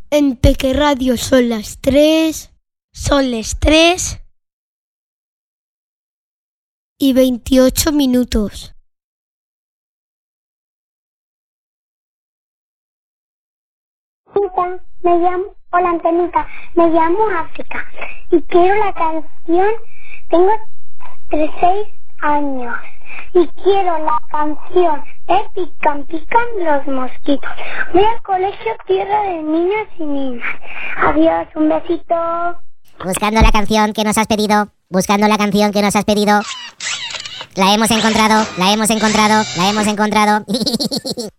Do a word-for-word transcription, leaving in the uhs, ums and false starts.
En Peque Radio son las tres. Son las tres. Y veintiocho minutos. Me llamo, hola Antenita, me llamo África y quiero la canción, tengo seis años y quiero la canción de Pican Pican los mosquitos. Voy al colegio Tierra de Niños y Niñas. Adiós, un besito. Buscando la canción que nos has pedido, buscando la canción que nos has pedido. La hemos encontrado, la hemos encontrado, la hemos encontrado.